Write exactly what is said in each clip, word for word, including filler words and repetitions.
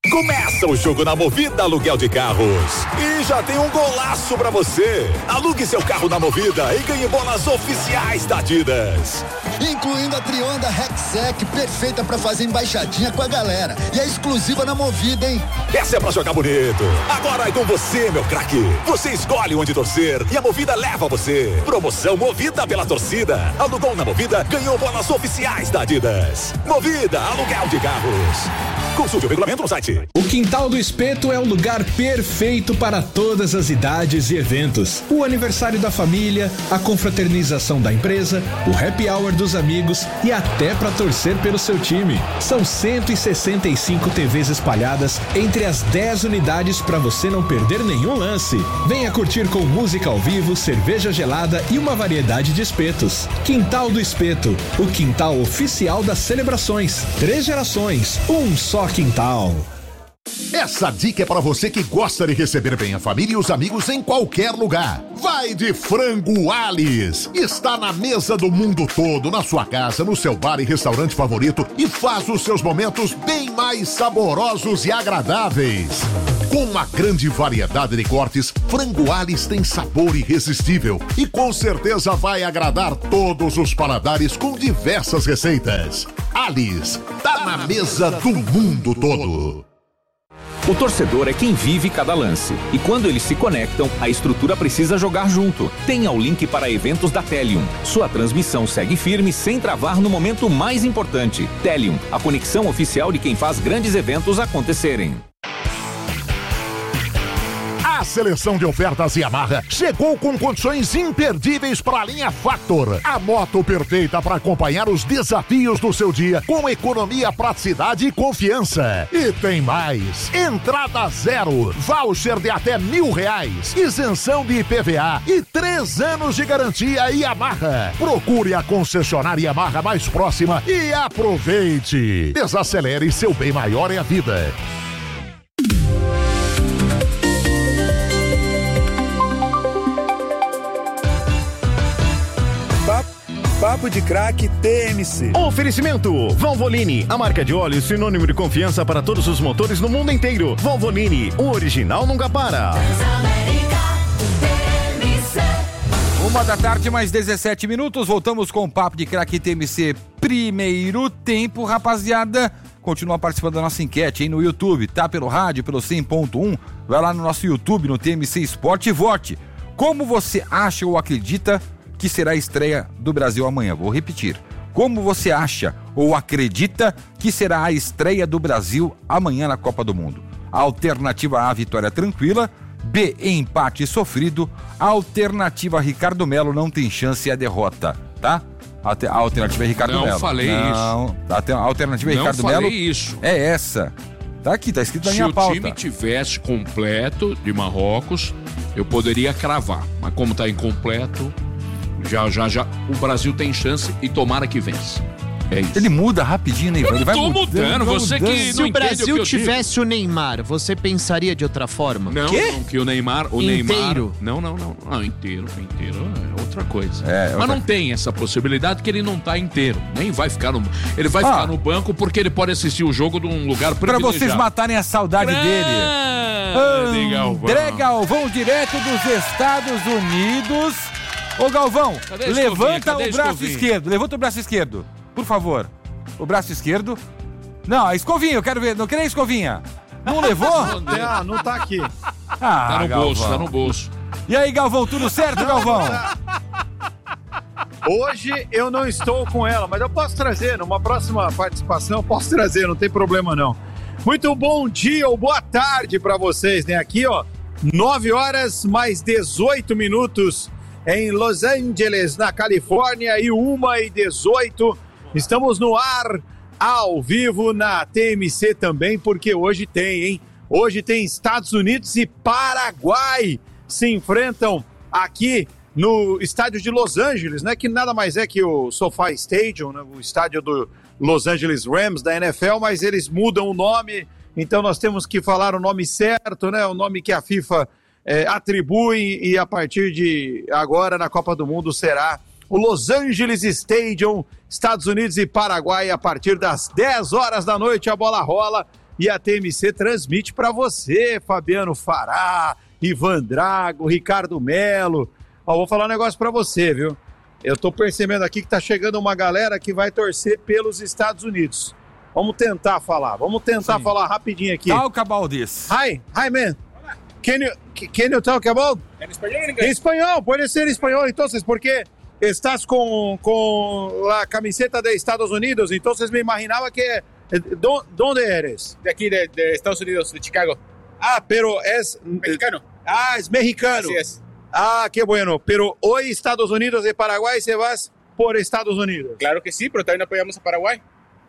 Começa o jogo na Movida Aluguel de Carros. E já tem um golaço pra você. Alugue seu carro na Movida e ganhe bolas oficiais da Adidas. Incluindo a Trionda Rexec, perfeita pra fazer embaixadinha com a galera. E é exclusiva na Movida, hein? Essa é pra jogar bonito. Agora é com você, meu craque. Você escolhe onde torcer e a Movida leva você. Promoção Movida pela torcida. Alugou na Movida, ganhou bolas oficiais da Adidas. Movida Aluguel de Carros. Consulte o regulamento no site. O Quintal do Espeto é o lugar perfeito para todas as idades e eventos. O aniversário da família, a confraternização da empresa, o happy hour dos amigos e até para torcer pelo seu time. São cento e sessenta e cinco T Vs espalhadas entre as dez unidades para você não perder nenhum lance. Venha curtir com música ao vivo, cerveja gelada e uma variedade de espetos. Quintal do Espeto, o quintal oficial das celebrações. Três gerações, um só quintal. Essa dica é para você que gosta de receber bem a família e os amigos em qualquer lugar. Vai de Frango Alice. Está na mesa do mundo todo, na sua casa, no seu bar e restaurante favorito e faz os seus momentos bem mais saborosos e agradáveis. Com uma grande variedade de cortes, Frango Alice tem sabor irresistível e com certeza vai agradar todos os paladares com diversas receitas. Alice, tá na mesa do mundo todo. O torcedor é quem vive cada lance. E quando eles se conectam, a estrutura precisa jogar junto. Tenha o link para eventos da Telium. Sua transmissão segue firme sem travar no momento mais importante. Telium, a conexão oficial de quem faz grandes eventos acontecerem. A seleção de ofertas Yamaha chegou com condições imperdíveis para a linha Factor. A moto perfeita para acompanhar os desafios do seu dia com economia, praticidade e confiança. E tem mais. Entrada zero, voucher de até mil reais, isenção de I P V A e três anos de garantia Yamaha. Procure a concessionária Yamaha mais próxima e aproveite. Desacelere, seu bem maior é a vida. Papo de Craque T M C. Oferecimento Valvoline, a marca de óleo sinônimo de confiança para todos os motores no mundo inteiro. Valvoline, o original nunca para. Uma da tarde, mais dezessete minutos. Voltamos com o Papo de Craque T M C. Primeiro tempo, rapaziada. Continua participando da nossa enquete aí no YouTube. Tá pelo rádio, pelo cem ponto um. Vai lá no nosso YouTube, no T M C Esporte e vote. Como você acha ou acredita que será a estreia do Brasil amanhã? Vou repetir. Como você acha ou acredita que será a estreia do Brasil amanhã na Copa do Mundo? Alternativa A, vitória tranquila. B, empate sofrido. Alternativa Ricardo Melo, não tem chance e a derrota, tá? A alternativa é Ricardo não Melo. Falei não isso. A alternativa é não Ricardo falei Melo. isso. É essa. Tá aqui, tá escrito na minha pauta. Se o time tivesse completo de Marrocos, eu poderia cravar. Mas como tá incompleto, já, já, já, o Brasil tem chance e tomara que vence. É isso. Ele muda rapidinho, né? Eu Ele não vai tô mudando, mudando, você mudando. que Se não o Brasil o tivesse digo. o Neymar, você pensaria de outra forma? Não, Quê? não, que o Neymar, o inteiro. Neymar... Não, não, não, não, inteiro, inteiro é outra coisa. É, Mas outra... não tem essa possibilidade que ele não tá inteiro, nem vai ficar no... Ele vai ah. ficar no banco porque ele pode assistir o jogo de um lugar privilegiado. Pra vocês matarem a saudade Grande dele. Galvão. André Galvão, direto dos Estados Unidos. Ô Galvão, levanta o braço esquerdo, levanta o braço esquerdo, por favor. O braço esquerdo. Não, a escovinha, eu quero ver. Não queria a escovinha. Não levou? Não, não tá aqui. Ah, tá no Galvão. bolso, tá no bolso. E aí, Galvão, tudo certo, Galvão? Hoje eu não estou com ela, mas eu posso trazer, numa próxima participação, eu posso trazer, não tem problema não. Muito bom dia ou boa tarde para vocês, né? Aqui, ó, nove horas mais dezoito minutos em Los Angeles, na Califórnia, e uma e dezoito. Estamos no ar, ao vivo, na T M C também, porque hoje tem, hein? Hoje tem Estados Unidos e Paraguai se enfrentam aqui no estádio de Los Angeles, né? Que nada mais é que o SoFi Stadium, né? O estádio do Los Angeles Rams da N F L, mas eles mudam o nome, então nós temos que falar o nome certo, né? O nome que a FIFA é, atribui, e a partir de agora na Copa do Mundo será o Los Angeles Stadium, Estados Unidos e Paraguai, a partir das dez horas da noite a bola rola. e a T M C transmite para você, Fabiano Fará, Ivan Drago, Ricardo Melo. Ó, vou falar um negócio para você, viu? Eu tô percebendo aqui que tá chegando uma galera que vai torcer pelos Estados Unidos. Vamos tentar falar, vamos tentar Sim. falar rapidinho aqui. Talk about this. Hi, hi man. Can you, can you talk about? En español, en inglés. En español, puede ser español, entonces, porque estás con, con la camiseta de Estados Unidos, entonces me imaginaba que... ¿Dónde eres? De aquí, de, de Estados Unidos, de Chicago. Ah, pero es... Mexicano. Ah, es mexicano. Así es. Ah, qué bueno. Pero hoy Estados Unidos de Paraguay se vas por Estados Unidos. Claro que sí, pero también apoyamos a Paraguay.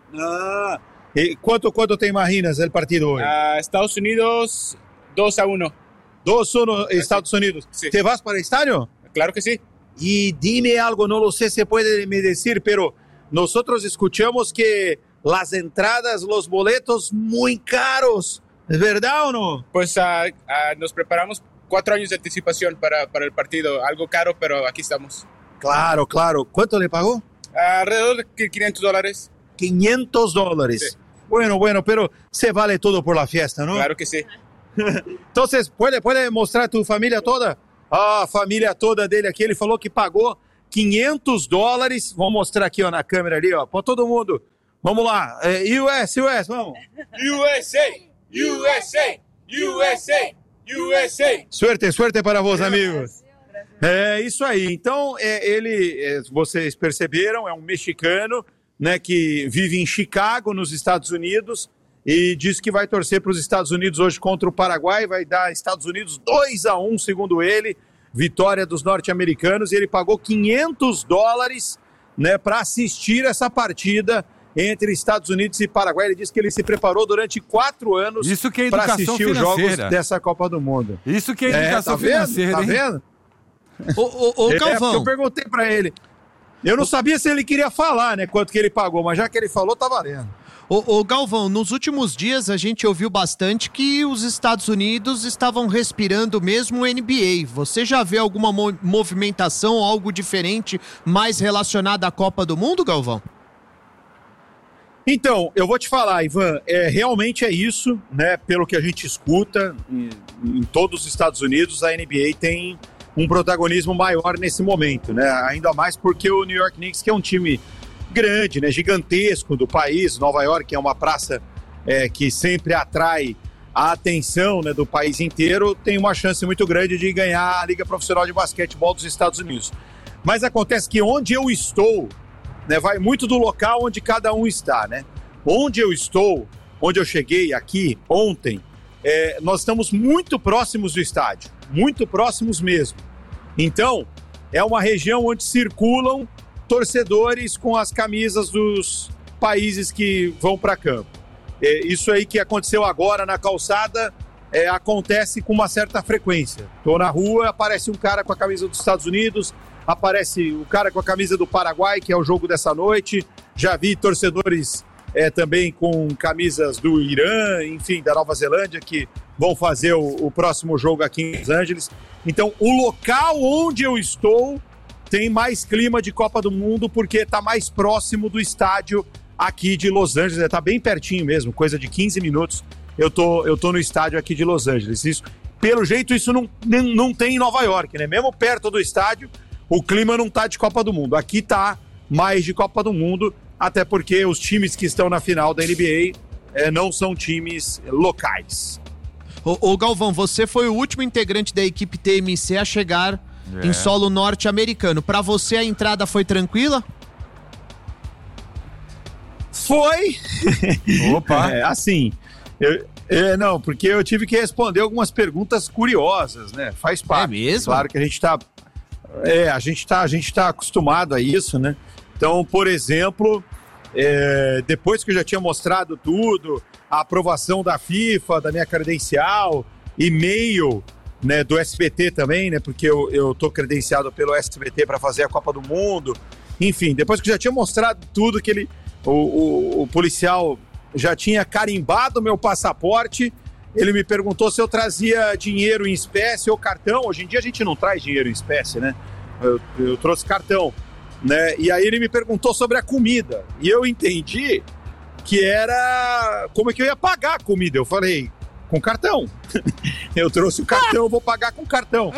Ah. ¿Y cuánto, cuánto te imaginas el partido hoy? Uh, Estados Unidos dos a uno. dos a uno Estados Unidos. Sí. ¿Te vas para el estadio? Claro que sí. Y dime algo, no lo sé, se puede me decir, pero nosotros escuchamos que las entradas, los boletos muy caros. ¿Es verdad o no? Pues uh, uh, nos preparamos cuatro años de anticipación para, para el partido. Algo caro, pero aquí estamos. Claro, claro. ¿Cuánto le pagó? Uh, alrededor de quinientos dólares. quinientos dólares. Sí. Bueno, bueno, pero se vale todo por la fiesta, ¿no? Claro que sí. Entonces, ¿puede, ¿puede mostrar tu familia toda? Ah, a família toda dele aqui, ele falou que pagou quinhentos dólares. Vamos mostrar aqui, ó, na câmera ali, ó, para todo mundo. Vamos lá, é, U S, U S, vamos. U S A, U S A, U S A, U S A. Suerte, suerte para vós, amigos. É isso aí. Então, é, ele, é, vocês perceberam, é um mexicano, né, que vive em Chicago, nos Estados Unidos, e diz que vai torcer para os Estados Unidos hoje contra o Paraguai, vai dar Estados Unidos dois a um, segundo ele, vitória dos norte-americanos, e ele pagou quinhentos dólares, né, para assistir essa partida entre Estados Unidos e Paraguai. Ele disse que ele se preparou durante quatro anos para assistir os jogos dessa Copa do Mundo. Isso que é educação é, tá financeira, tá hein? vendo? Ô, ô, ô, é, Galvão. eu perguntei para ele. Eu não sabia se ele queria falar, né, quanto que ele pagou, mas já que ele falou, tá valendo. Ô, ô, Galvão, nos últimos dias a gente ouviu bastante que os Estados Unidos estavam respirando mesmo o N B A. Você já vê alguma mo- movimentação, algo diferente, mais relacionado à Copa do Mundo, Galvão? Então, eu vou te falar, Ivan, é, realmente é isso, né, pelo que a gente escuta, em, em todos os Estados Unidos, a N B A tem um protagonismo maior nesse momento, né, ainda mais porque o New York Knicks, que é um time grande, né, gigantesco do país, Nova York é uma praça é, que sempre atrai a atenção, né, do país inteiro, tem uma chance muito grande de ganhar a Liga Profissional de Basquetebol dos Estados Unidos. Mas acontece que onde eu estou, né, vai muito do local onde cada um está, né? Onde eu estou, onde eu cheguei aqui ontem, é, nós estamos muito próximos do estádio, muito próximos mesmo. Então, é uma região onde circulam torcedores com as camisas dos países que vão para campo. É, isso aí que aconteceu agora na calçada é, acontece com uma certa frequência. Estou na rua, aparece um cara com a camisa dos Estados Unidos, aparece o cara com a camisa do Paraguai, que é o jogo dessa noite. Já vi torcedores é, também com camisas do Irã, enfim, da Nova Zelândia, que vão fazer o, o próximo jogo aqui em Los Angeles. Então, o local onde eu estou tem mais clima de Copa do Mundo, porque está mais próximo do estádio aqui de Los Angeles. Está bem pertinho mesmo, coisa de quinze minutos. Eu tô, eu tô no estádio aqui de Los Angeles. Isso, pelo jeito, isso não, não tem em Nova York, né? Mesmo perto do estádio, o clima não tá de Copa do Mundo. Aqui tá mais de Copa do Mundo, até porque os times que estão na final da N B A é, não são times locais. Ô, ô Galvão, você foi o último integrante da equipe T M C a chegar é. em solo norte-americano. Pra você a entrada foi tranquila? Foi! Opa! É, assim, eu, é, não, porque eu tive que responder algumas perguntas curiosas, né? Faz parte. É mesmo? Claro que a gente tá... É, a gente tá, a gente tá acostumado a isso, né? Então, por exemplo, é, depois que eu já tinha mostrado tudo, a aprovação da FIFA, da minha credencial, e-mail, né, do S B T também, né? Porque eu, eu tô credenciado pelo S B T para fazer a Copa do Mundo. Enfim, depois que eu já tinha mostrado tudo, que ele, o, o, o policial já tinha carimbado o meu passaporte, ele me perguntou se eu trazia dinheiro em espécie ou cartão. Hoje em dia a gente não traz dinheiro em espécie, né? Eu, eu trouxe cartão, né? E aí ele me perguntou sobre a comida. E eu entendi que era como é que eu ia pagar a comida. Eu falei, com cartão. Eu trouxe o cartão, eu vou pagar com cartão.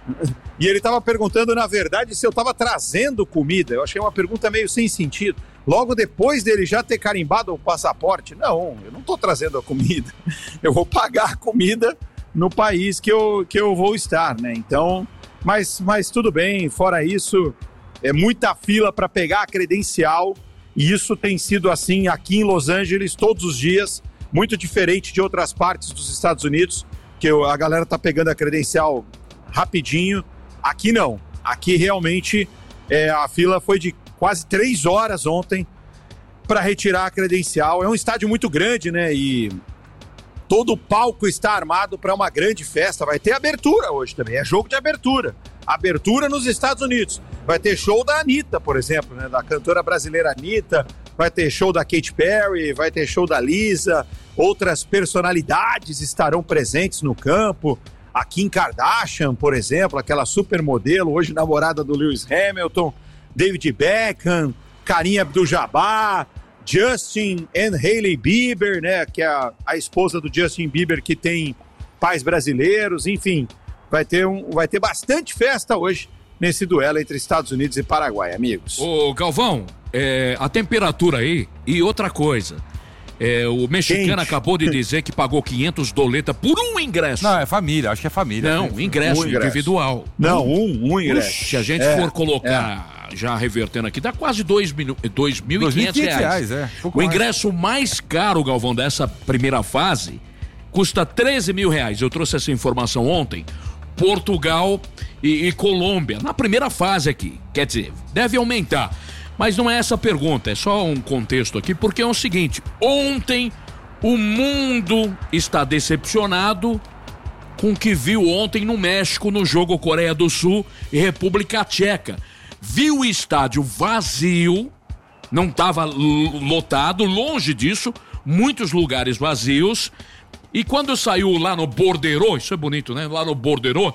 E ele estava perguntando, na verdade, se eu estava trazendo comida. Eu achei uma pergunta meio sem sentido. Logo depois dele já ter carimbado o passaporte. Não, eu não estou trazendo a comida. Eu vou pagar a comida no país que eu, que eu vou estar, né? Então, mas, mas tudo bem. Fora isso, é muita fila para pegar a credencial. E isso tem sido assim aqui em Los Angeles todos os dias. Muito diferente de outras partes dos Estados Unidos, que a galera tá pegando a credencial rapidinho. Aqui não. Aqui realmente é, a fila foi de quase três horas ontem para retirar a credencial. É um estádio muito grande, né? E todo o palco está armado para uma grande festa. Vai ter abertura hoje também. É jogo de abertura. Abertura nos Estados Unidos. Vai ter show da Anitta, por exemplo, né? Da cantora brasileira Anitta. Vai ter show da Katy Perry, vai ter show da Lisa. Outras personalidades estarão presentes no campo. A Kim Kardashian, por exemplo, aquela supermodelo, hoje namorada do Lewis Hamilton, David Beckham, Kareem Abdul-Jabbar, Justin and Hailey Bieber, né, que é a, a esposa do Justin Bieber, que tem pais brasileiros, enfim, vai ter, um, vai ter bastante festa hoje nesse duelo entre Estados Unidos e Paraguai, amigos. Ô, Galvão, é, a temperatura aí e outra coisa. É, o mexicano Quente. acabou de dizer que pagou quinhentos doleta por um ingresso. Não, é família, acho que é família. Não, ingresso, um ingresso individual. Não, um, um ingresso. Puxa, se a gente é, for colocar, é. já revertendo aqui, dá quase dois mil e quinhentos reais. É, o ingresso mais caro, Galvão, dessa primeira fase, custa treze mil reais. Eu trouxe essa informação ontem. Portugal e, e Colômbia, na primeira fase aqui. Quer dizer, deve aumentar. Mas não é essa a pergunta, é só um contexto aqui, porque é o seguinte, ontem o mundo está decepcionado com o que viu ontem no México, no jogo Coreia do Sul e República Tcheca. Viu o estádio vazio, não estava lotado, longe disso, muitos lugares vazios, e quando saiu lá no Bordeiro, isso é bonito, né? Lá no Bordeiro,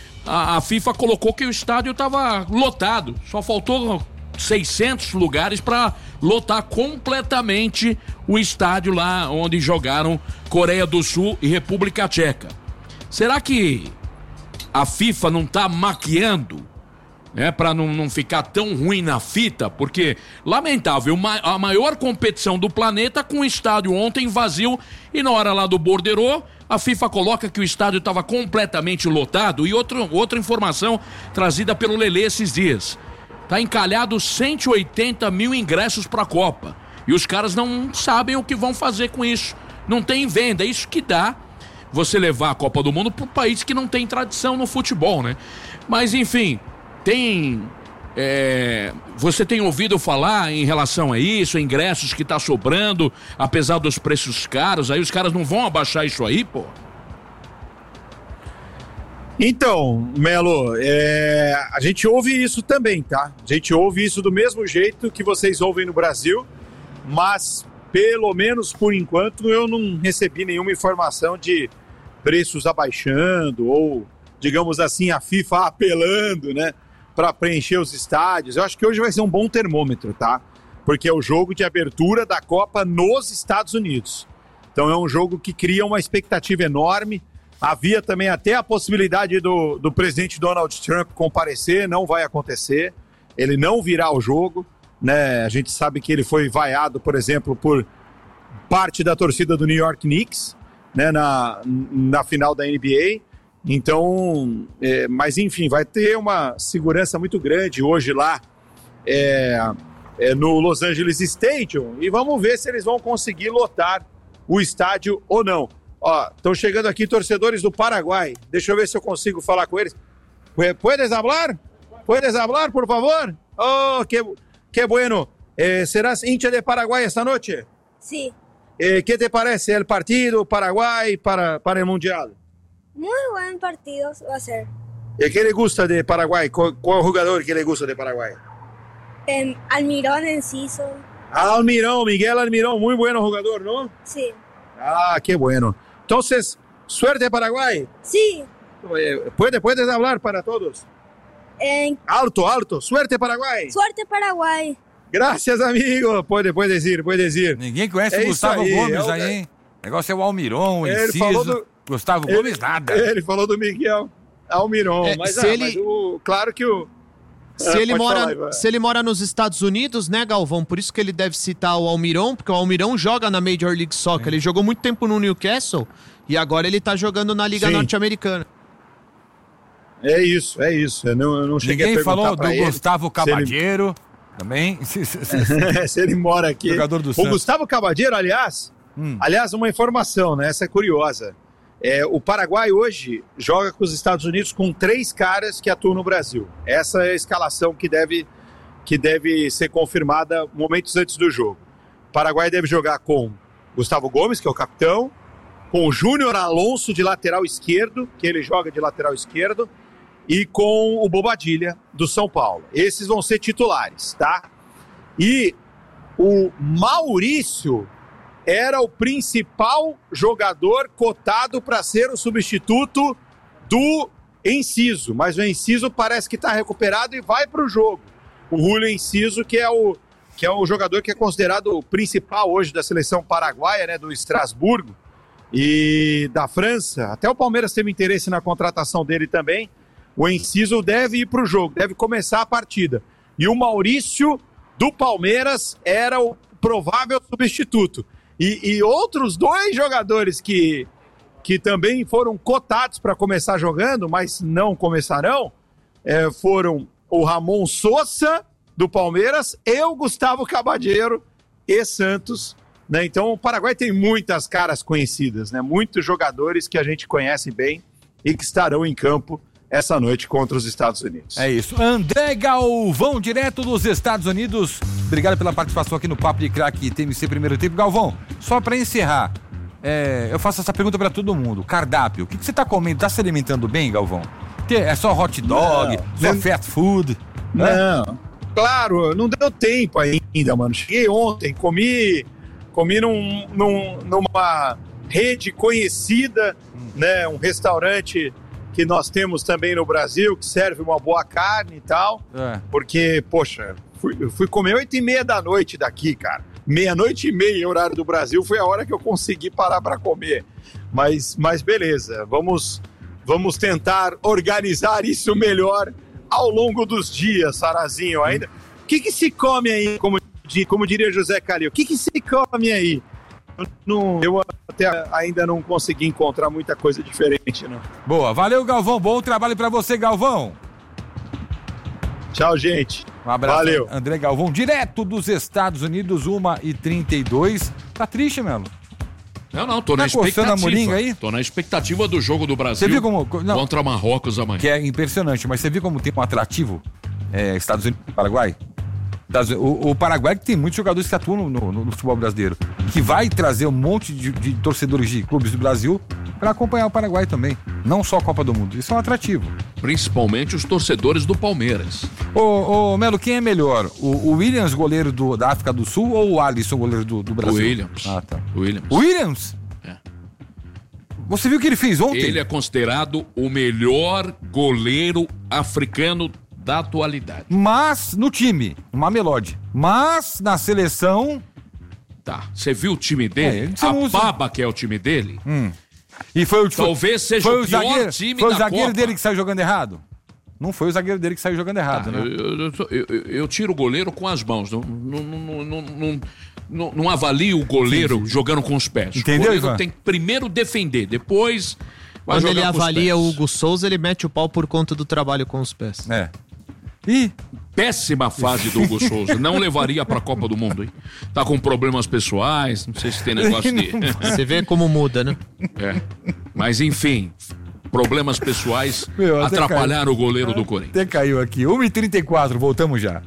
a, a FIFA colocou que o estádio estava lotado, só faltou seiscentos lugares para lotar completamente o estádio lá onde jogaram Coreia do Sul e República Tcheca. Será que a FIFA não tá maquiando, né, para não, não ficar tão ruim na fita? Porque, lamentável, a maior competição do planeta com o estádio ontem vazio e na hora lá do Bordeiro, a FIFA coloca que o estádio estava completamente lotado. E outro, outra informação trazida pelo Lelê esses dias. Tá encalhado cento e oitenta mil ingressos para a Copa. E os caras não sabem o que vão fazer com isso. Não tem venda. É isso que dá você levar a Copa do Mundo para um país que não tem tradição no futebol, né? Mas, enfim, tem... É, você tem ouvido falar em relação a isso, ingressos que tá sobrando, apesar dos preços caros, aí os caras não vão abaixar isso aí, pô? Então, Melo, é, a gente ouve isso também, tá? A gente ouve isso do mesmo jeito que vocês ouvem no Brasil, mas pelo menos por enquanto eu não recebi nenhuma informação de preços abaixando ou, digamos assim, a FIFA apelando, né, para preencher os estádios. Eu acho que hoje vai ser um bom termômetro, tá? Porque é o jogo de abertura da Copa nos Estados Unidos. Então é um jogo que cria uma expectativa enorme. Havia também até a possibilidade do, do presidente Donald Trump comparecer, não vai acontecer, ele não virá ao jogo, né? A gente sabe que ele foi vaiado, por exemplo, por parte da torcida do New York Knicks, né? na, na final da N B A, então, é, mas enfim, vai ter uma segurança muito grande hoje lá é, é, no Los Angeles Stadium, e vamos ver se eles vão conseguir lotar o estádio ou não. Ó, estão chegando aqui torcedores do Paraguai. Deixa eu ver se eu consigo falar com eles. ¿Puedes hablar? ¿Puedes hablar, por favor? Oh, qué, qué bueno. Eh, ¿Serás hincha de Paraguay esta noche? Sí. Eh, ¿Qué te parece el partido Paraguay para, para el Mundial? Muy buen partido va a ser. Eh, ¿Qué le gusta de Paraguay? ¿Cuál, cuál jugador que le gusta de Paraguay? Eh, Almirón Enciso. Almirón, Miguel Almirón, muy buen jugador, ¿no? Sí. Ah, qué bueno. Entonces, suerte Paraguay. Sí. ¿Puedes, puedes hablar para todos? Eh, alto, alto. Suerte Paraguay. Suerte Paraguay. Graças, amigo. Pode, pode dizer, pode dizer. Ninguém conhece é o Gustavo aí, Gomes é o... aí, hein? O negócio é o Almiron, o ele falou Inciso. do... Gustavo ele... Gomes, nada. Ele falou do Miguel Almiron. É, mas, se ah, ele... mas o... claro que o... Se, ah, ele mora, falar, se ele mora nos Estados Unidos, né, Galvão? Por isso que ele deve citar o Almiron, porque o Almiron joga na Major League Soccer. É. Ele jogou muito tempo no Newcastle e agora ele tá jogando na Liga Sim. Norte-Americana. É isso, é isso. Eu não, eu não cheguei Ninguém a perguntar falou do ele, Gustavo Cabadeiro ele... também. Se ele mora aqui. Jogador do o Santos. Gustavo Cabadeiro, aliás, hum. aliás, uma informação, né? Essa é curiosa. É, o Paraguai hoje joga com os Estados Unidos com três caras que atuam no Brasil. Essa é a escalação que deve, que deve ser confirmada momentos antes do jogo. O Paraguai deve jogar com Gustavo Gomes, que é o capitão, com o Júnior Alonso de lateral esquerdo, que ele joga de lateral esquerdo, e com o Bobadilha do São Paulo. Esses vão ser titulares, tá? E o Maurício era o principal jogador cotado para ser o substituto do Enciso, mas o Enciso parece que está recuperado e vai para o jogo. O Julio Enciso, que é o, que é o jogador que é considerado o principal hoje da seleção paraguaia, né, do Estrasburgo e da França. Até o Palmeiras teve interesse na contratação dele também. O Enciso deve ir para o jogo, deve começar a partida. E o Maurício do Palmeiras era o provável substituto. E, e outros dois jogadores que, que também foram cotados para começar jogando, mas não começarão, é, foram o Ramon Sosa, do Palmeiras, e o Gustavo Cabadeiro, e Santos. Né? Então o Paraguai tem muitas caras conhecidas, né? Muitos jogadores que a gente conhece bem e que estarão em campo essa noite contra os Estados Unidos. É isso. André Galvão, direto dos Estados Unidos. Obrigado pela participação aqui no Papo de Craque T M C Primeiro Tempo. Galvão, só para encerrar, é, eu faço essa pergunta para todo mundo. Cardápio, o que, que você tá comendo? Tá se alimentando bem, Galvão? É só hot dog, não, só não, fast food? Não, é? Claro, não deu tempo ainda, mano. Cheguei ontem, comi, comi num, num, numa rede conhecida, hum. né? Um restaurante que nós temos também no Brasil, que serve uma boa carne e tal, é. porque, poxa, fui, fui comer oito e meia da noite daqui, cara. Meia-noite e meia, horário do Brasil, foi a hora que eu consegui parar para comer. Mas, mas beleza, vamos, vamos tentar organizar isso melhor ao longo dos dias, Sarazinho. Ainda, o que que se come aí, como, como diria José Calil, o que que se come aí? Não, eu até ainda não consegui encontrar muita coisa diferente, não. Boa, valeu, Galvão, bom trabalho pra você, Galvão. Tchau, gente. Um abraço, valeu. André Galvão, direto dos Estados Unidos, uma e trinta e dois. Tá triste, Melo? Não, não, tô tá na expectativa. A moringa aí? Tô na expectativa do jogo do Brasil. Você viu como, não, contra Marrocos amanhã. Que é impressionante, mas você viu como tem um atrativo é, Estados Unidos e Paraguai? O, o Paraguai que tem muitos jogadores que atuam no, no, no futebol brasileiro, que vai trazer um monte de, de torcedores de clubes do Brasil para acompanhar o Paraguai também, não só a Copa do Mundo. Isso é um atrativo. Principalmente os torcedores do Palmeiras. Ô, ô Melo, quem é melhor? O, o Williams, goleiro do, da África do Sul, ou o Alisson, goleiro do, do Brasil? O Williams. Ah, tá. Williams. Williams? É. Você viu o que ele fez ontem? Ele é considerado o melhor goleiro africano da atualidade. Mas no time, uma Mamelodi. Mas na seleção... Tá, você viu o time dele? É, a usa... Baba que é o time dele? Hum. E foi o Talvez seja foi o pior zagueiro, time foi da o zagueiro Copa. dele que saiu jogando errado? Não foi o zagueiro dele que saiu jogando errado, ah, né? Eu, eu, eu, eu tiro o goleiro com as mãos. Não, não, não, não, não, não, não avalio o goleiro Entendi. jogando com os pés. Entendeu, o goleiro Ivan? tem que primeiro defender, depois vai Quando jogar ele com avalia os o pés. Hugo Souza, ele mete o pau por conta do trabalho com os pés. É. Ih, péssima fase do Hugo Souza. Não levaria pra Copa do Mundo, hein? Tá com problemas pessoais, não sei se tem negócio de... Você vê como muda, né? É. Mas enfim, problemas pessoais Meu, atrapalharam o goleiro do Corinthians. Até caiu aqui. uma e trinta e quatro, voltamos já.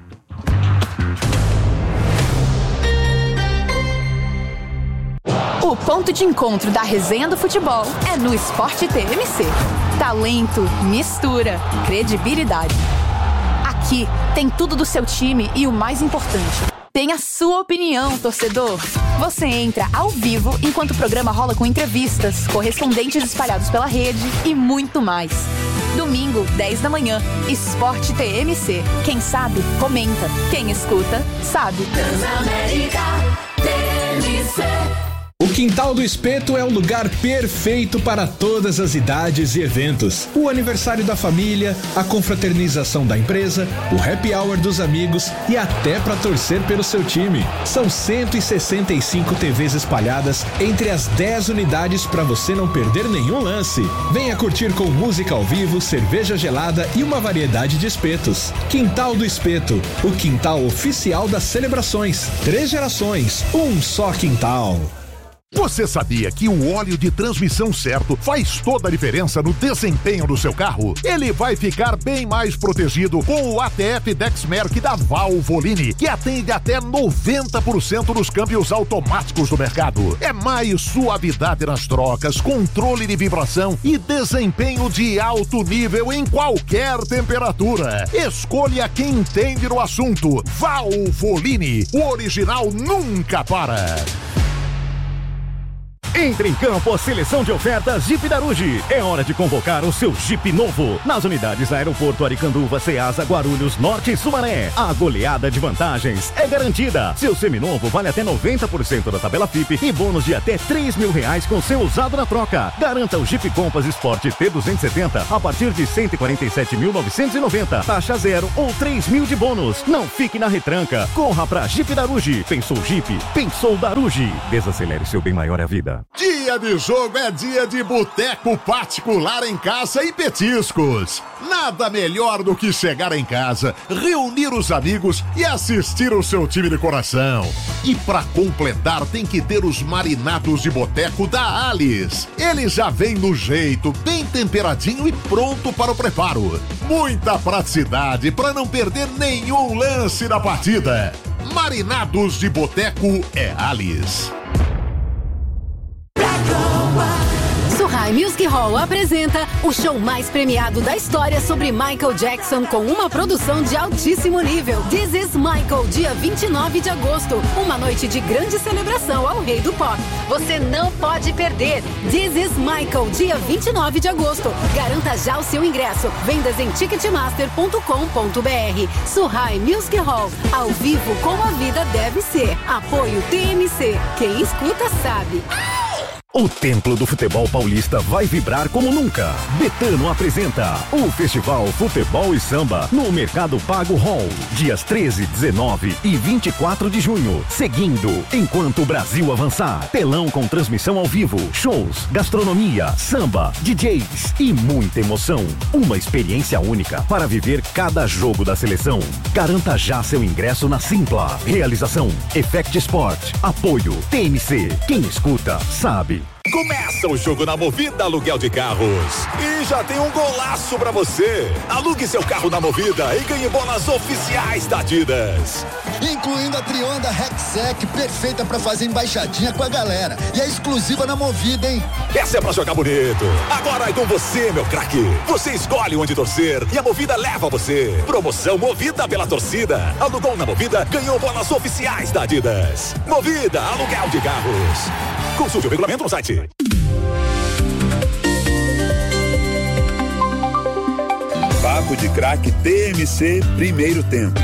O ponto de encontro da resenha do futebol é no Esporte T M C. Talento, mistura, credibilidade. Aqui tem tudo do seu time e o mais importante, tem a sua opinião, torcedor. Você entra ao vivo enquanto o programa rola com entrevistas, correspondentes espalhados pela rede e muito mais. Domingo, dez da manhã, Esporte T M C. Quem sabe, comenta. Quem escuta, sabe. Transamérica T M C. O Quintal do Espeto é o lugar perfeito para todas as idades e eventos. O aniversário da família, a confraternização da empresa, o happy hour dos amigos e até para torcer pelo seu time. São cento e sessenta e cinco T Vs espalhadas entre as dez unidades para você não perder nenhum lance. Venha curtir com música ao vivo, cerveja gelada e uma variedade de espetos. Quintal do Espeto, o quintal oficial das celebrações. Três gerações, um só quintal. Você sabia que o óleo de transmissão certo faz toda a diferença no desempenho do seu carro? Ele vai ficar bem mais protegido com o A T F Dexmerc da Valvoline, que atende até noventa por cento dos câmbios automáticos do mercado. É mais suavidade nas trocas, controle de vibração e desempenho de alto nível em qualquer temperatura. Escolha quem entende no assunto. Valvoline, o original nunca para. Entre em campo a seleção de ofertas Jeep Daruge. É hora de convocar o seu Jeep novo. Nas unidades Aeroporto Aricanduva, Ceasa, Guarulhos, Norte e Sumaré. A goleada de vantagens é garantida. Seu seminovo vale até noventa por cento da tabela F I P e bônus de até três mil reais com seu usado na troca. Garanta o Jeep Compass Sport T duzentos e setenta a partir de cento e quarenta e sete mil novecentos e noventa. Taxa zero ou três mil de bônus. Não fique na retranca. Corra pra Jeep Daruge. Pensou Jeep? Pensou Daruge. Desacelere, seu bem maior é a vida. Dia de jogo é dia de boteco particular em casa e petiscos. Nada melhor do que chegar em casa, reunir os amigos e assistir o seu time de coração. E pra completar tem que ter os marinados de boteco da Alice. Ele já vem no jeito, bem temperadinho e pronto para o preparo. Muita praticidade para não perder nenhum lance da partida. Marinados de boteco é Alice. Surrai Music Hall apresenta o show mais premiado da história sobre Michael Jackson com uma produção de altíssimo nível. This is Michael, dia vinte e nove de agosto. Uma noite de grande celebração ao rei do pop. Você não pode perder. This is Michael, dia vinte e nove de agosto. Garanta já o seu ingresso. Vendas em ticketmaster ponto com ponto br. Surrai Music Hall, ao vivo como a vida deve ser. Apoio T M C. Quem escuta sabe. O Templo do Futebol Paulista vai vibrar como nunca. Betano apresenta o Festival Futebol e Samba no Mercado Pago Hall, dias treze, dezenove e vinte e quatro de junho. Seguindo, enquanto o Brasil avançar, telão com transmissão ao vivo, shows, gastronomia, samba, D Js e muita emoção. Uma experiência única para viver cada jogo da seleção. Garanta já seu ingresso na Simpla. Realização Effect Sport. Apoio T M C. Quem escuta sabe. Começa o jogo na Movida Aluguel de Carros. E já tem um golaço pra você. Alugue seu carro na Movida e ganhe bolas oficiais da Adidas. Incluindo a Trionda Rexec, perfeita pra fazer embaixadinha com a galera. E é exclusiva na Movida, hein? Essa é pra jogar bonito. Agora é com você, meu craque. Você escolhe onde torcer e a Movida leva você. Promoção Movida pela torcida. Alugou na Movida, ganhou bolas oficiais da Adidas. Movida Aluguel de Carros. Consulte o regulamento no site. Papo de Craque T M C, primeiro tempo.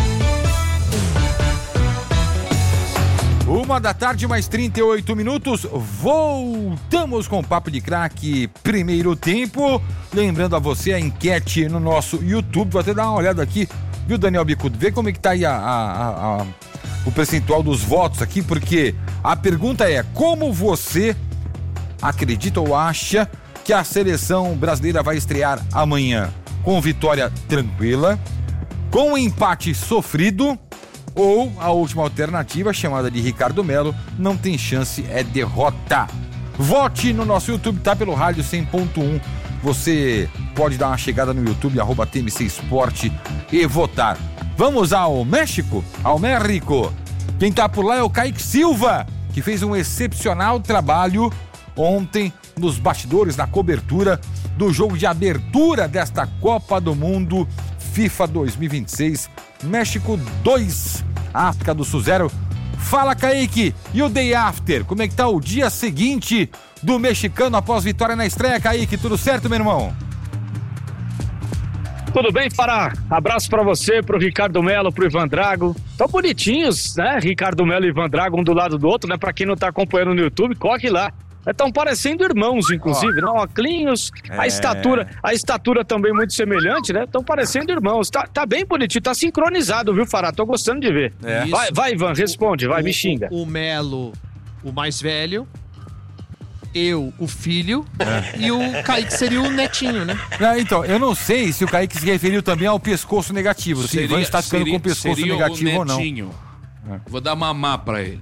Uma da tarde, mais trinta e oito minutos. Voltamos com o Papo de Craque, primeiro tempo. Lembrando a você a enquete no nosso YouTube. Vou até dar uma olhada aqui, viu, Daniel Bicudo? Vê como é que tá aí a, a, a, o percentual dos votos aqui, porque a pergunta é: como você acredita ou acha que a seleção brasileira vai estrear amanhã? Com vitória tranquila, com empate sofrido, ou a última alternativa, chamada de Ricardo Melo, não tem chance, é derrota. Vote no nosso YouTube, tá pelo rádio cem ponto um. Você pode dar uma chegada no YouTube, arroba T M C Esporte, e votar. Vamos ao México, ao México. Quem tá por lá é o Kaique Silva, que fez um excepcional trabalho ontem nos bastidores, na cobertura do jogo de abertura desta Copa do Mundo FIFA dois mil e vinte e seis. México dois, África do Sul zero. Fala, Kaique, e o day after? Como é que tá o dia seguinte do mexicano após vitória na estreia, Kaique? Tudo certo, meu irmão? Tudo bem, Fará? Abraço pra você, pro Ricardo Melo, pro Ivan Drago. Tão bonitinhos, né? Ricardo Melo e Ivan Drago, um do lado do outro, né? Pra quem não tá acompanhando no YouTube, corre lá. Estão parecendo irmãos, inclusive, oh. não? Oclinhos, é. a estatura, a estatura também muito semelhante, né? Estão parecendo irmãos. Tá, tá bem bonitinho, tá sincronizado, viu, Fará? Tô gostando de ver. É. Vai, vai, Ivan, responde, vai, o, me xinga. O, o Melo, o mais velho, eu, o filho, é. e o Kaique seria o netinho, né? É, então, eu não sei se o Kaique se referiu também ao pescoço negativo, se seria, o Ivan está ficando seria, com o pescoço negativo ou não. É. Vou dar mamar pra ele.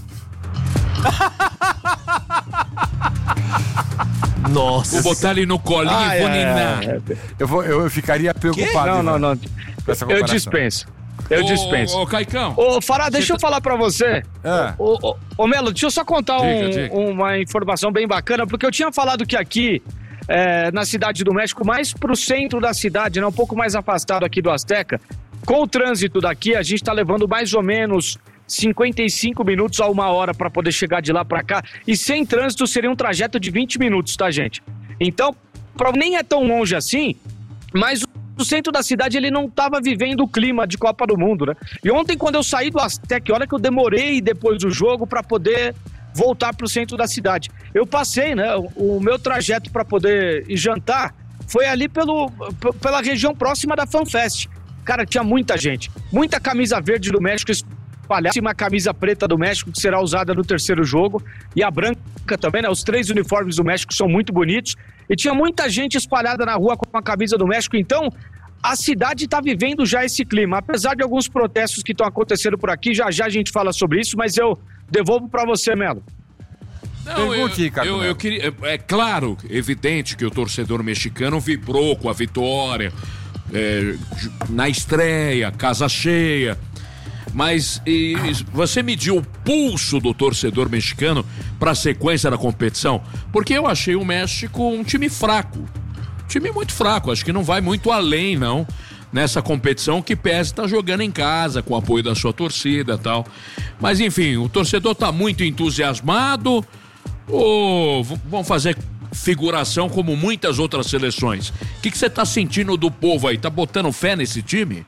Nossa. Vou botar ele no colinho ai, e vou ninar. Eu, vou, eu, eu ficaria preocupado. Não, não, não. Eu dispenso. Eu ô, dispenso. Ô, Caicão. Ô, Fará, deixa eu tá... falar pra você. É. Ô, ô, ô, Melo, deixa eu só contar diga, um, diga. uma informação bem bacana, porque eu tinha falado que aqui, é, na Cidade do México, mais pro centro da cidade, né, um pouco mais afastado aqui do Azteca, com o trânsito daqui, a gente tá levando mais ou menos cinquenta e cinco minutos a uma hora para poder chegar de lá para cá. E sem trânsito seria um trajeto de vinte minutos, tá, gente? Então, nem é tão longe assim, mas o centro da cidade ele não estava vivendo o clima de Copa do Mundo, né? E ontem, quando eu saí do Azteca, olha que eu demorei depois do jogo para poder voltar para o centro da cidade. Eu passei, né? O meu trajeto para poder ir jantar foi ali pelo, pela região próxima da FanFest. Cara, tinha muita gente, muita camisa verde do México espalhada, uma camisa preta do México que será usada no terceiro jogo, e a branca também, né? Os três uniformes do México são muito bonitos, e tinha muita gente espalhada na rua com a camisa do México. Então a cidade está vivendo já esse clima, apesar de alguns protestos que estão acontecendo por aqui. Já já a gente fala sobre isso, mas eu devolvo para você, Melo. Não, eu, eu, eu queria, é claro, evidente que o torcedor mexicano vibrou com a vitória, é, na estreia, casa cheia. Mas e, você mediu o pulso do torcedor mexicano para a sequência da competição? Porque eu achei o México um time fraco. Time muito fraco, acho que não vai muito além, não, nessa competição, que pese estar jogando em casa, com o apoio da sua torcida e tal. Mas enfim, o torcedor está muito entusiasmado ou vão fazer figuração como muitas outras seleções? O que você está sentindo do povo aí? Tá botando fé nesse time?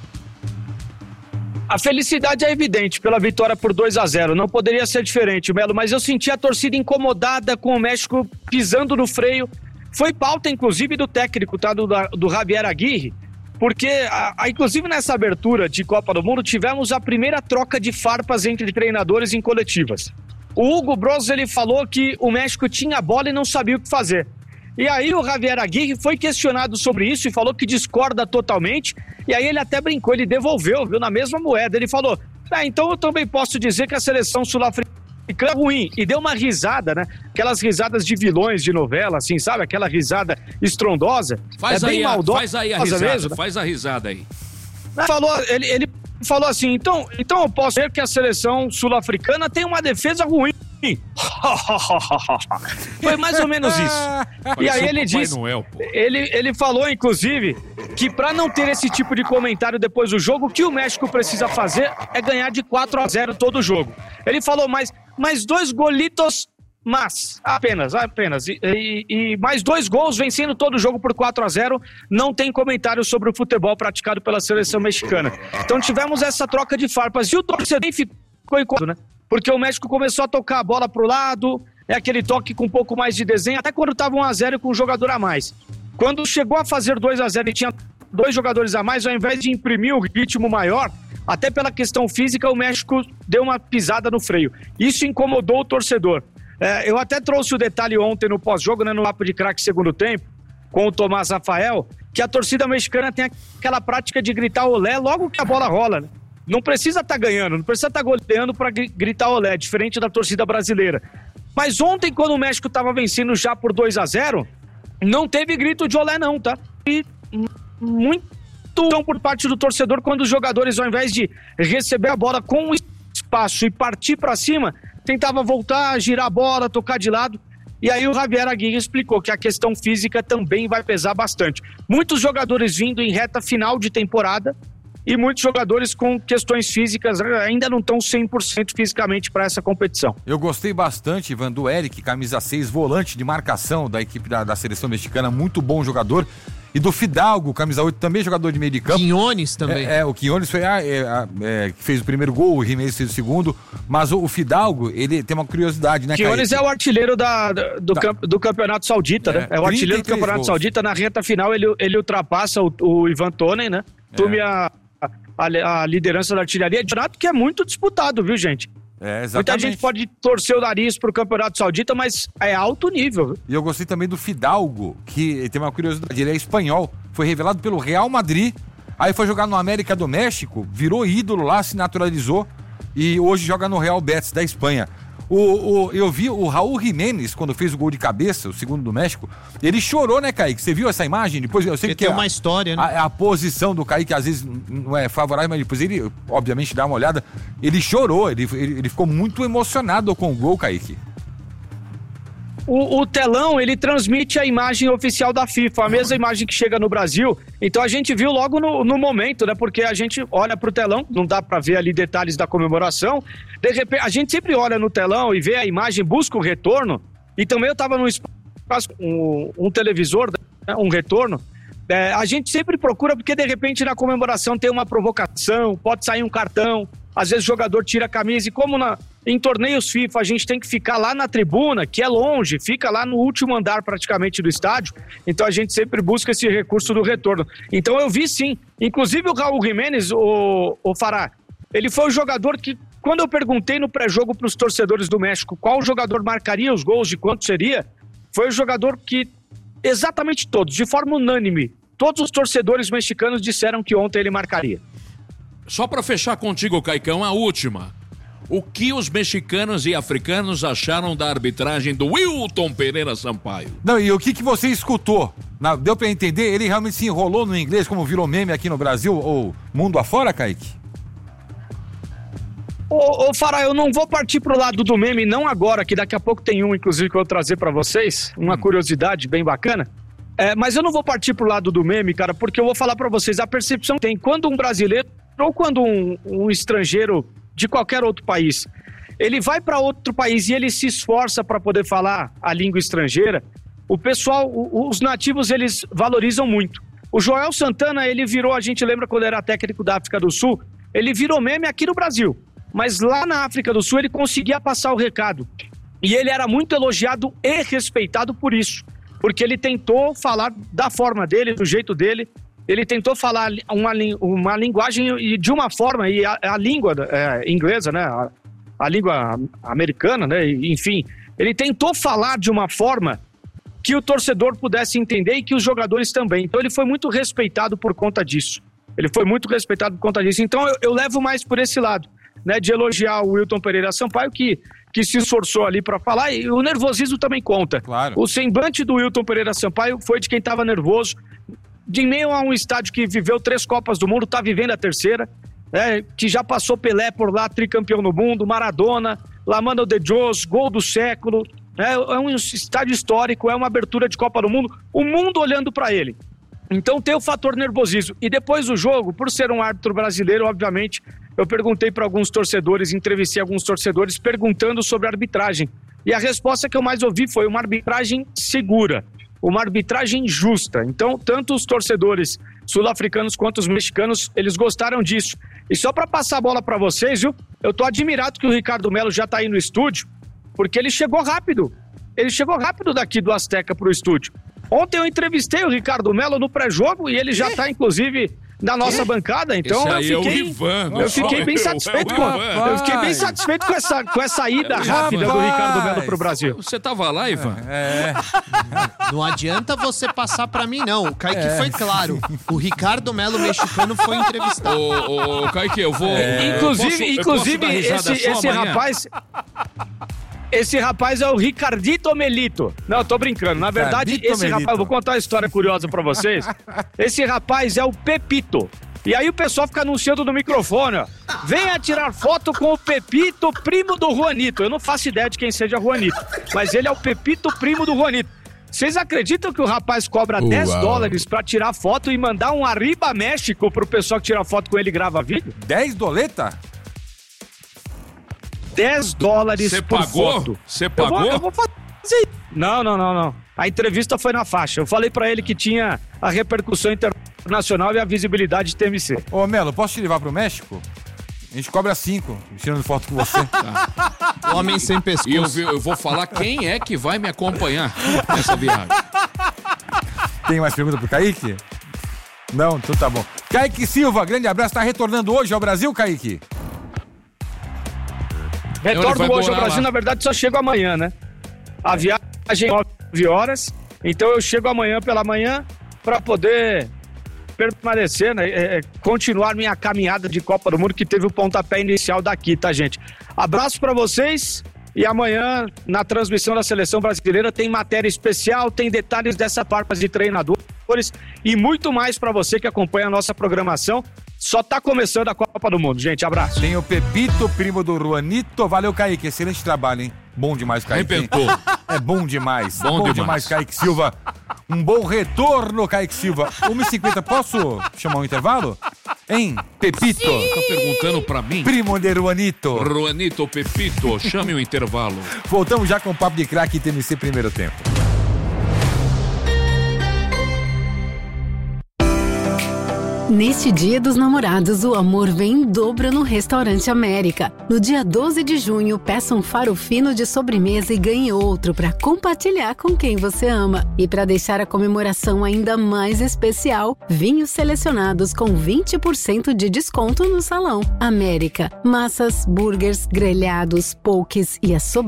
A felicidade é evidente pela vitória por dois a zero, não poderia ser diferente, Melo, mas eu senti a torcida incomodada com o México pisando no freio. Foi pauta, inclusive, do técnico, tá, do, do Javier Aguirre, porque, a, a, inclusive nessa abertura de Copa do Mundo, tivemos a primeira troca de farpas entre treinadores em coletivas. O Hugo Broz, ele falou que o México tinha a bola e não sabia o que fazer. E aí o Javier Aguirre foi questionado sobre isso e falou que discorda totalmente. E aí ele até brincou, ele devolveu, viu, na mesma moeda. Ele falou, ah, então eu também posso dizer que a seleção sul-africana é ruim. E deu uma risada, né? Aquelas risadas de vilões de novela, assim, sabe? Aquela risada estrondosa. Faz, é aí, bem a, maldosa, faz aí a risada, mesmo, né? faz a risada aí. Falou, ele, ele falou assim, então, então eu posso dizer que a seleção sul-africana tem uma defesa ruim. Foi mais ou menos isso. E aí ele disse, Noel, ele, ele falou inclusive que para não ter esse tipo de comentário depois do jogo, o que o México precisa fazer é ganhar de quatro a zero todo o jogo. Ele falou mais, mais dois golitos, mas apenas, apenas e, e, e mais dois gols vencendo todo o jogo por quatro a zero. Não tem comentário sobre o futebol praticado pela seleção mexicana. Então tivemos essa troca de farpas e o torcedor ficou enquanto, né? Porque o México começou a tocar a bola pro lado, é aquele toque com um pouco mais de desenho, até quando estava um a zero com um jogador a mais. Quando chegou a fazer dois a zero e tinha dois jogadores a mais, ao invés de imprimir o ritmo maior, até pela questão física, o México deu uma pisada no freio. Isso incomodou o torcedor. É, eu até trouxe o detalhe ontem no pós-jogo, né, no Papo de Craque segundo tempo, com o Tomás Rafael, que a torcida mexicana tem aquela prática de gritar olé logo que a bola rola, né? Não precisa estar tá ganhando, não precisa estar tá goleando para gritar olé, diferente da torcida brasileira. Mas ontem, quando o México estava vencendo já por dois a zero, não teve grito de olé não, tá? E muito por parte do torcedor quando os jogadores, ao invés de receber a bola com espaço e partir para cima, tentava voltar, girar a bola, tocar de lado. E aí o Javier Aguirre explicou que a questão física também vai pesar bastante. Muitos jogadores vindo em reta final de temporada, e muitos jogadores com questões físicas ainda não estão cem por cento fisicamente para essa competição. Eu gostei bastante, Ivan, do Eric, camisa seis, volante de marcação da equipe da, da seleção mexicana, muito bom jogador. E do Fidalgo, camisa oito, também jogador de meio de campo. Quinones também. É, é o Quinones foi a, é, a, é, que fez o primeiro gol, o Jiménez fez o segundo, mas o, o Fidalgo, ele tem uma curiosidade, né, Quinones é o artilheiro da, do, da... Camp, do Campeonato Saudita, é, né? É o artilheiro do Campeonato gols. Saudita, na reta final ele, ele ultrapassa o, o Ivan Toney, né? Assume é. a, a, a liderança da artilharia, campeonato que é muito disputado, viu, gente? É, exatamente. Muita gente pode torcer o nariz pro Campeonato Saudita, mas é alto nível. E eu gostei também do Fidalgo, que tem uma curiosidade, ele é espanhol, foi revelado pelo Real Madrid, aí foi jogar no América do México, virou ídolo lá, se naturalizou e hoje joga no Real Betis da Espanha. O, o, eu vi o Raul Jiménez, quando fez o gol de cabeça, o segundo do México, ele chorou, né, Kaique? Você viu essa imagem? Depois eu sei que tem a, uma história, né? A, a posição do Kaique às vezes não é favorável, mas depois ele, obviamente, dá uma olhada. Ele chorou, ele, ele, ele ficou muito emocionado com o gol, Kaique. O, o telão, ele transmite a imagem oficial da FIFA, a mesma imagem que chega no Brasil. Então a gente viu logo no, no momento, né? Porque a gente olha pro telão, não dá para ver ali detalhes da comemoração. De repente, a gente sempre olha no telão e vê a imagem, busca o retorno. E também eu tava num espaço, um, um televisor, né, um retorno. É, a gente sempre procura, porque de repente na comemoração tem uma provocação, pode sair um cartão, às vezes o jogador tira a camisa, e como na, em torneios FIFA a gente tem que ficar lá na tribuna, que é longe, fica lá no último andar praticamente do estádio, então a gente sempre busca esse recurso do retorno. Então eu vi sim, inclusive o Raul Jiménez, o, o Fará, ele foi o jogador que, quando eu perguntei no pré-jogo para os torcedores do México qual jogador marcaria os gols, de quanto seria, foi o jogador que, exatamente todos, de forma unânime, todos os torcedores mexicanos disseram que ontem ele marcaria. Só para fechar contigo, Caicão, a última. O que os mexicanos e africanos acharam da arbitragem do Wilton Pereira Sampaio? Não, e o que, que você escutou? Não, deu para entender? Ele realmente se enrolou no inglês, como virou meme aqui no Brasil ou mundo afora, Kaique? Ô, ô Fará, eu não vou partir pro lado do meme, não agora, que daqui a pouco tem um, inclusive, que eu vou trazer para vocês, uma hum. curiosidade bem bacana. É, mas eu não vou partir pro lado do meme, cara, porque eu vou falar para vocês, a percepção que tem quando um brasileiro ou quando um, um estrangeiro de qualquer outro país, ele vai para outro país e ele se esforça para poder falar a língua estrangeira, o pessoal, o, os nativos, eles valorizam muito. O Joel Santana, ele virou, a gente lembra quando era técnico da África do Sul, ele virou meme aqui no Brasil, mas lá na África do Sul ele conseguia passar o recado. E ele era muito elogiado e respeitado por isso, porque ele tentou falar da forma dele, do jeito dele. Ele tentou falar uma, uma linguagem de uma forma, e a, a língua é, inglesa, né, a, a língua americana, né, enfim, ele tentou falar de uma forma que o torcedor pudesse entender e que os jogadores também. Então ele foi muito respeitado por conta disso. Ele foi muito respeitado por conta disso. Então eu, eu levo mais por esse lado, né, de elogiar o Wilton Pereira Sampaio, que, que se esforçou ali para falar, e o nervosismo também conta. Claro. O semblante do Wilton Pereira Sampaio foi de quem estava nervoso, de meio a um estádio que viveu três Copas do Mundo, está vivendo a terceira, né, que já passou Pelé por lá, tricampeão no mundo, Maradona, Lamano de Dios, gol do século, né, é um estádio histórico, é uma abertura de Copa do Mundo, o mundo olhando para ele. Então tem o fator nervosismo. E depois do jogo, por ser um árbitro brasileiro, obviamente, eu perguntei para alguns torcedores, entrevistei alguns torcedores perguntando sobre a arbitragem. E a resposta que eu mais ouvi foi uma arbitragem segura, uma arbitragem justa. Então, tanto os torcedores sul-africanos quanto os mexicanos, eles gostaram disso. E só para passar a bola para vocês, viu? Eu tô admirado que o Ricardo Melo já tá aí no estúdio, porque ele chegou rápido. Ele chegou rápido daqui do Azteca pro estúdio. Ontem eu entrevistei o Ricardo Melo no pré-jogo e ele já tá, inclusive, na nossa bancada, então Esse eu fiquei, é o Ivan, eu fiquei bem eu, satisfeito é com, eu fiquei bem satisfeito com essa, com essa ida rápida do Ricardo Melo pro Brasil. Você tava lá, Ivan? É. Não adianta você passar pra mim, não. O Kaique é. foi claro. O Ricardo Melo mexicano foi entrevistado. Ô, ô Kaique, eu vou... É. Inclusive, eu posso, inclusive eu esse, esse rapaz... Esse rapaz é o Ricardito Melito. Não, eu tô brincando. Na verdade, Ricardito esse Melito. rapaz... Vou contar uma história curiosa pra vocês. Esse rapaz é o Pepito. E aí o pessoal fica anunciando no microfone, ó. Venha tirar foto com o Pepito, primo do Juanito. Eu não faço ideia de quem seja Juanito, mas ele é o Pepito, primo do Juanito. Vocês acreditam que o rapaz cobra Uau. dez dólares pra tirar foto e mandar um Arriba México pro pessoal que tira foto com ele e grava vídeo? dez doleta? dez dólares Cê por pagou? foto. Você pagou? Eu vou, eu vou fazer. Não, não, não, não. A entrevista foi na faixa. Eu falei pra ele que tinha a repercussão internacional e a visibilidade de T M C. Ô, Melo, posso te levar pro México? A gente cobra cinco, tirando foto com você. Tá. Homem sem pescoço. E eu, eu vou falar quem é que vai me acompanhar nessa viagem. Tem mais pergunta pro Kaique? Não? Então tá bom. Kaique Silva, grande abraço. Tá retornando hoje ao Brasil, Kaique? Retorno hoje ao Brasil, lá. Na verdade, só chego amanhã, né? A viagem é nove horas, então eu chego amanhã pela manhã pra poder permanecer, né? É, continuar minha caminhada de Copa do Mundo, que teve o pontapé inicial daqui, tá, gente? Abraço pra vocês e amanhã, na transmissão da Seleção Brasileira, tem matéria especial, tem detalhes dessa parte de treinadores e muito mais pra você que acompanha a nossa programação. Só tá começando a Copa do Mundo, gente. Abraço. Tem o Pepito, primo do Juanito. Valeu, Kaique. Excelente trabalho, hein? Bom demais, Kaique. Arrebentou. É bom demais. Bom, bom demais. demais, Kaique Silva. Um bom retorno, Kaique Silva. uma e cinquenta, posso chamar um intervalo? Hein, Pepito? Sim. Tá perguntando pra mim? Primo de Juanito. Juanito, Pepito, chame o intervalo. Voltamos já com o Papo de Craque e T M C primeiro tempo. Neste Dia dos Namorados, o amor vem em dobro no Restaurante América. No dia doze de junho, peça um faro fino de sobremesa e ganhe outro para compartilhar com quem você ama. E para deixar a comemoração ainda mais especial, vinhos selecionados com vinte por cento de desconto no salão. América. Massas, burgers, grelhados, pokés e a sobremesa